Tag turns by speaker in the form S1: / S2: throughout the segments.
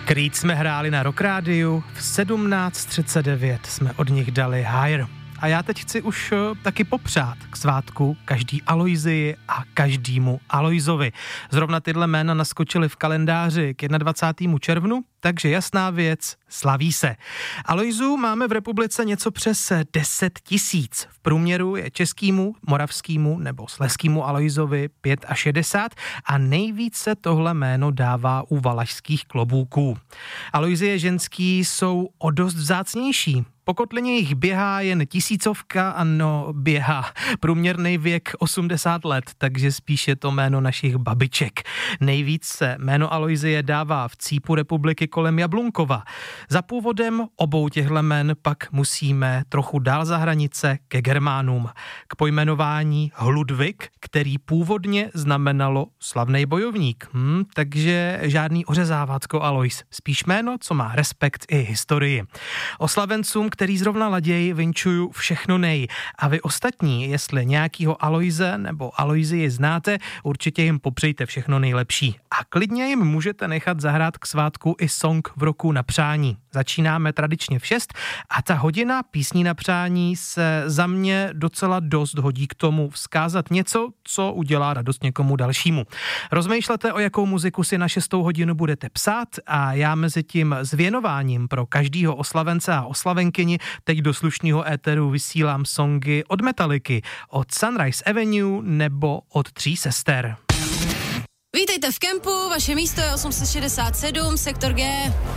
S1: Creed jsme hráli na Rock Rádiu, v 17:39 jsme od nich dali Higher. A já teď chci už taky popřát k svátku každý Alojzii a každému Alojzovi. Zrovna tyhle jména naskočily v kalendáři k 21. červnu, takže jasná věc, slaví se. Alojzů máme v republice něco přes 10 000. V průměru je českýmu, moravskýmu nebo slezskýmu Alojzovi 65 a nejvíce tohle jméno dává u valašských klobouků. Alojzie ženský jsou o dost vzácnější. Po kotlině jich běhá jen 1000, běhá. Průměrný věk 80 let, takže spíš je to jméno našich babiček. Nejvíc se jméno Alojzie dává v cípu republiky kolem Jablunkova. Za původem obou těchto jmen pak musíme trochu dál za hranice ke Germánům. K pojmenování Hludvik, který původně znamenalo slavnej bojovník. Takže žádný ořezávácko Alojz. Spíš jméno, co má respekt i historii. Oslavencům, který zrovna laděj, vinčuju všechno nej. A vy ostatní, jestli nějakýho Alojze nebo Alojzii znáte, určitě jim popřejte všechno nejlepší. A klidně jim můžete nechat zahrát k svátku i song v roku na přání. Začínáme tradičně v 6 a ta hodina písní na přání se za mě docela dost hodí k tomu vzkázat něco, co udělá radost někomu dalšímu. Rozmýšlete, o jakou muziku si na 6. hodinu budete psát a já mezi tím s věnováním pro každýho oslavence a oslavenkyni teď do slušného éteru vysílám songy od Metalliky, od Sunrise Avenue nebo od Tří sester.
S2: Vítejte v kempu, vaše místo je 867, sektor G.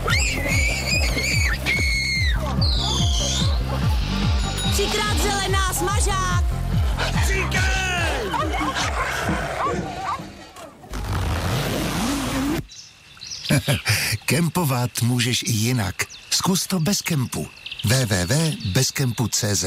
S2: Třikrát zelená, smažák!
S3: Kempovat můžeš i jinak. Zkus to bez kempu. www.bezkempu.cz.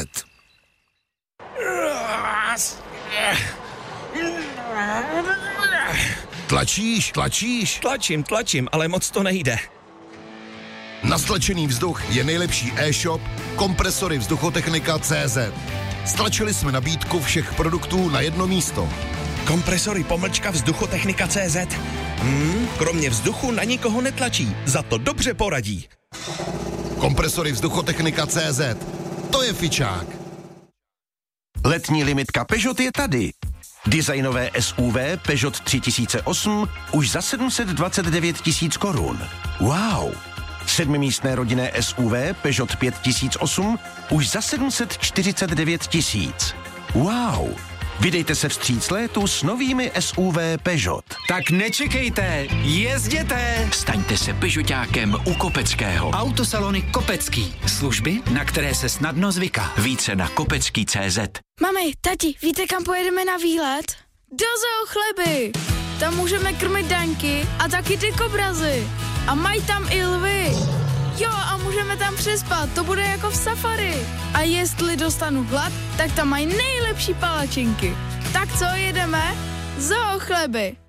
S4: Tlačíš?
S5: Tlačím, ale moc to nejde.
S4: Na stlačený vzduch je nejlepší e-shop Kompresory Vzduchotechnika.cz. Stlačili jsme nabídku všech produktů na jedno místo.
S5: Kompresory Vzduchotechnika.cz. Kromě vzduchu na nikoho netlačí, za to dobře poradí.
S4: Kompresory Vzduchotechnika.cz. To je fičák.
S6: Letní limitka Peugeot je tady. Designové SUV Peugeot 3008 už za 729 000 korun. Wow! 7místné rodinné SUV Peugeot 5008 už za 749 000. Wow! Vydejte se vstříc létu s novými SUV Peugeot.
S7: Tak nečekejte, jezděte!
S8: Staňte se Peugeotákem u Kopeckého.
S7: Autosalony Kopecký. Služby, na které se snadno zvyká.
S8: Více na kopecký.cz.
S9: Mami, tati, víte, kam pojedeme na výlet? Do Zoo Chleby! Tam můžeme krmit daňky a taky dykobrazy. A mají tam i lvy. Jo, a můžeme tam přespat, to bude jako v safari. A jestli dostanu hlad, tak tam mají nejlepší palačinky. Tak co, jedeme? Zoo Chleby!